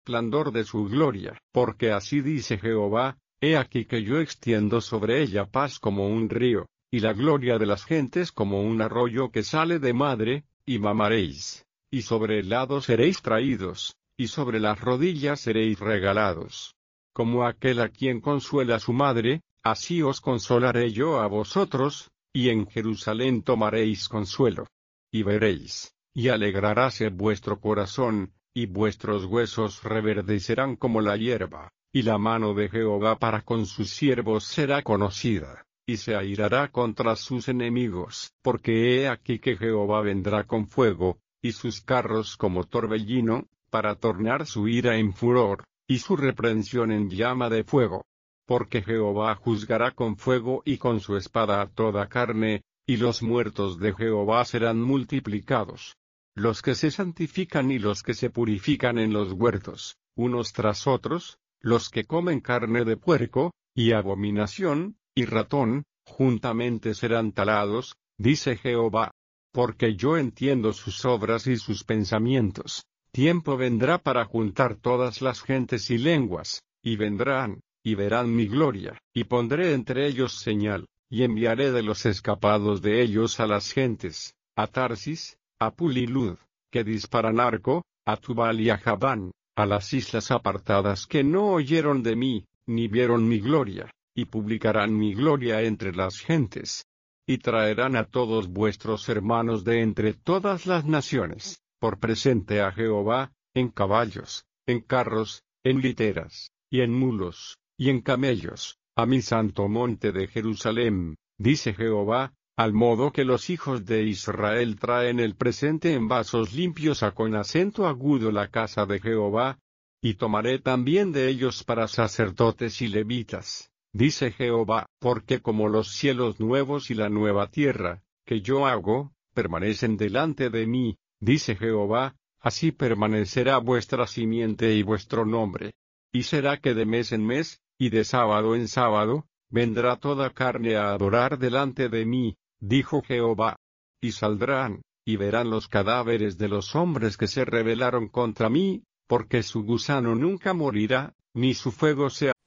resplandor de su gloria. Porque así dice Jehová, he aquí que yo extiendo sobre ella paz como un río, y la gloria de las gentes como un arroyo que sale de madre, y mamaréis, y sobre el lado seréis traídos, y sobre las rodillas seréis regalados. Como aquel a quien consuela su madre, así os consolaré yo a vosotros, y en Jerusalén tomaréis consuelo. Y veréis, y alegraráse vuestro corazón, y vuestros huesos reverdecerán como la hierba, y la mano de Jehová para con sus siervos será conocida, y se airará contra sus enemigos. Porque he aquí que Jehová vendrá con fuego, y sus carros como torbellino, para tornar su ira en furor, y su reprensión en llama de fuego. Porque Jehová juzgará con fuego y con su espada a toda carne, y los muertos de Jehová serán multiplicados. Los que se santifican y los que se purifican en los huertos, unos tras otros, los que comen carne de puerco, y abominación, y ratón, juntamente serán talados, dice Jehová. Porque yo entiendo sus obras y sus pensamientos. Tiempo vendrá para juntar todas las gentes y lenguas, y vendrán, y verán mi gloria, y pondré entre ellos señal, y enviaré de los escapados de ellos a las gentes, a Tarsis, a Pulilud, que disparan arco, a Tubal y a Javán, a las islas apartadas que no oyeron de mí, ni vieron mi gloria, y publicarán mi gloria entre las gentes. Y traerán a todos vuestros hermanos de entre todas las naciones, por presente a Jehová, en caballos, en carros, en literas, y en mulos, y en camellos, a mi santo monte de Jerusalén, dice Jehová, al modo que los hijos de Israel traen el presente en vasos limpios a con acento agudo la casa de Jehová, y tomaré también de ellos para sacerdotes y levitas, dice Jehová, porque como los cielos nuevos y la nueva tierra, que yo hago, permanecen delante de mí, dice Jehová, así permanecerá vuestra simiente y vuestro nombre. Y será que de mes en mes, y de sábado en sábado, vendrá toda carne a adorar delante de mí, dijo Jehová. Y saldrán, y verán los cadáveres de los hombres que se rebelaron contra mí, porque su gusano nunca morirá, ni su fuego se